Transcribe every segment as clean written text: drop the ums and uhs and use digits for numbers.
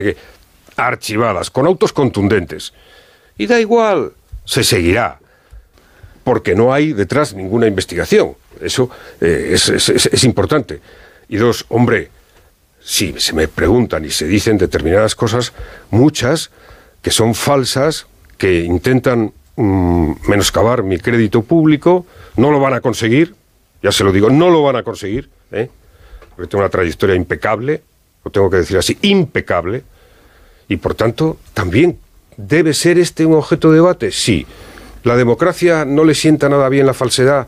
archivadas, con autos contundentes. Y da igual, se seguirá, porque no hay detrás ninguna investigación. Eso es importante. Y dos, hombre, si se me preguntan y se dicen determinadas cosas, muchas que son falsas, que intentan menoscabar mi crédito público, no lo van a conseguir, ya se lo digo, no lo van a conseguir, porque tengo una trayectoria impecable, lo tengo que decir así, impecable, y por tanto también debe ser un objeto de debate. Sí, la democracia no le sienta nada bien la falsedad.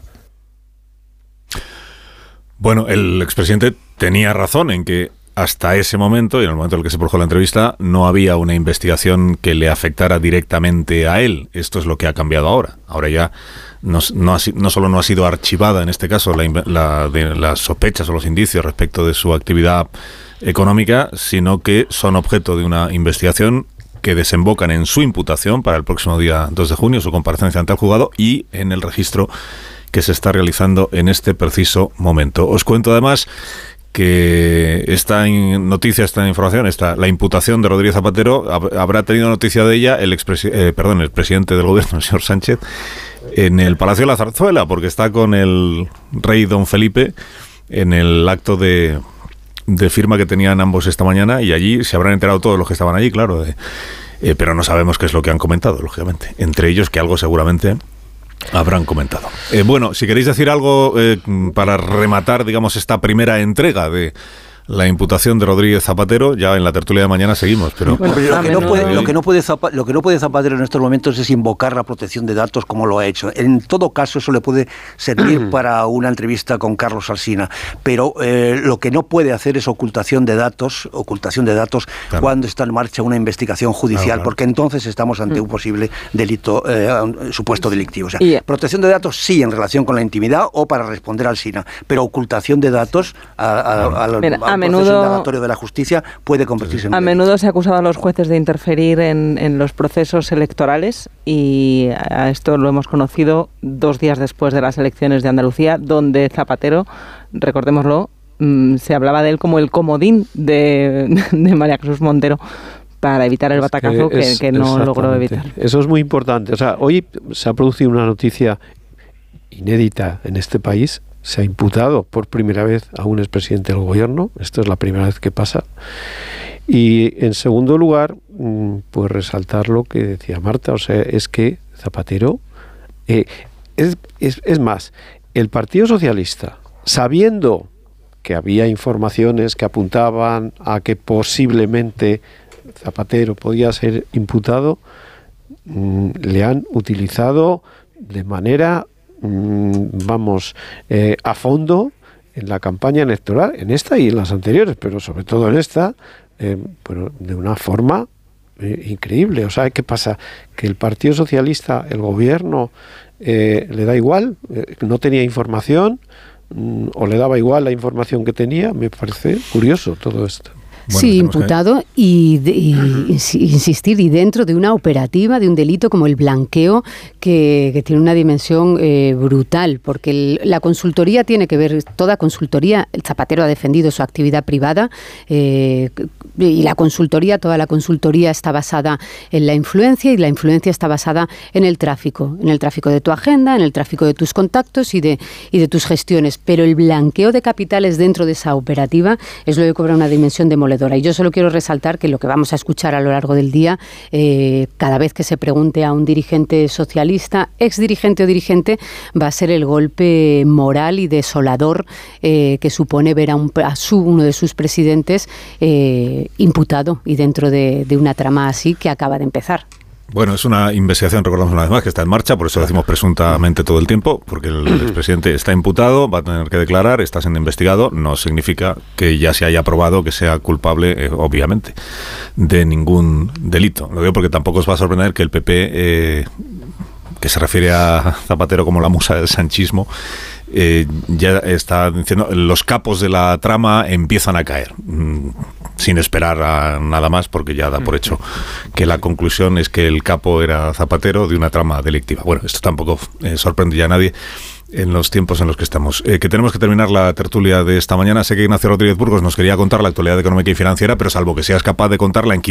Bueno, el expresidente tenía razón en que hasta ese momento, y en el momento en el que se produjo la entrevista, no había una investigación que le afectara directamente a él. Esto es lo que ha cambiado ahora. Ahora ya no solo no ha sido archivada, en este caso, las sospechas o los indicios respecto de su actividad económica, sino que son objeto de una investigación que desembocan en su imputación para el próximo día 2 de junio, su comparecencia ante el juzgado, y en el registro que se está realizando en este preciso momento. Os cuento además que esta información, la imputación de Rodríguez Zapatero, habrá tenido noticia de ella el presidente del gobierno, el señor Sánchez, en el Palacio de la Zarzuela, porque está con el rey don Felipe en el acto de firma que tenían ambos esta mañana, y allí se habrán enterado todos los que estaban allí, claro, pero no sabemos qué es lo que han comentado, lógicamente. Entre ellos que algo seguramente habrán comentado. Bueno, si queréis decir algo para rematar, digamos, esta primera entrega de la imputación de Rodríguez Zapatero, ya en la tertulia de mañana seguimos, pero bueno, lo que no puede Zapatero en estos momentos es invocar la protección de datos como lo ha hecho. En todo caso, eso le puede servir para una entrevista con Carlos Alsina, pero lo que no puede hacer es ocultación de datos claro, cuando está en marcha una investigación judicial, claro. Porque entonces estamos ante un posible delito, un supuesto delictivo. O sea, protección de datos sí en relación con la intimidad o para responder a Alsina, pero ocultación de datos a menudo, proceso indagatorio de la justicia puede convertirse en... A menudo se ha acusado a los jueces de interferir en los procesos electorales, y a esto lo hemos conocido 2 días después de las elecciones de Andalucía, donde Zapatero, recordémoslo, se hablaba de él como el comodín de María Jesús Montero para evitar el batacazo que no logró evitar. Eso es muy importante. O sea, hoy se ha producido una noticia inédita en este país. Se ha imputado por primera vez a un expresidente del gobierno. Esto es la primera vez que pasa. Y en segundo lugar, pues resaltar lo que decía Marta. O sea, es que Zapatero... es más, el Partido Socialista, sabiendo que había informaciones que apuntaban a que posiblemente Zapatero podía ser imputado, le han utilizado de manera... a fondo en la campaña electoral, en esta y en las anteriores, pero sobre todo en esta, pero de una forma increíble. O sea, ¿qué pasa? Que el Partido Socialista, el gobierno, le da igual, no tenía información, o le daba igual la información que tenía. Me parece curioso todo esto. Bueno, sí, imputado y insistir, y dentro de una operativa, de un delito como el blanqueo, que tiene una dimensión brutal, porque la consultoría tiene que ver, toda consultoría, el Zapatero ha defendido su actividad privada, y toda la consultoría está basada en la influencia, y la influencia está basada en el tráfico de tu agenda, en el tráfico de tus contactos y de tus gestiones, pero el blanqueo de capitales dentro de esa operativa es lo que cobra una dimensión demoledora. Y yo solo quiero resaltar que lo que vamos a escuchar a lo largo del día, cada vez que se pregunte a un dirigente socialista, exdirigente o dirigente, va a ser el golpe moral y desolador que supone ver a uno de sus presidentes imputado y dentro de una trama así que acaba de empezar. Bueno, es una investigación, recordamos una vez más, que está en marcha, por eso decimos presuntamente todo el tiempo, porque el expresidente está imputado, va a tener que declarar, está siendo investigado, no significa que ya se haya probado que sea culpable, obviamente, de ningún delito. Lo digo porque tampoco os va a sorprender que el PP, que se refiere a Zapatero como la musa del sanchismo, ya está diciendo, los capos de la trama empiezan a caer, sin esperar a nada más, porque ya da por hecho que la conclusión es que el capo era Zapatero de una trama delictiva. Bueno, esto tampoco sorprende ya a nadie en los tiempos en los que estamos. Que tenemos que terminar la tertulia de esta mañana. Sé que Ignacio Rodríguez Burgos nos quería contar la actualidad económica y financiera, pero salvo que seas capaz de contarla en